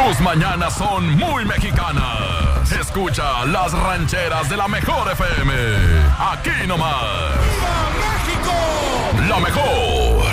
Tus mañanas son muy mexicanas. Escucha las rancheras de la mejor FM. Aquí nomás. ¡Viva México! La mejor.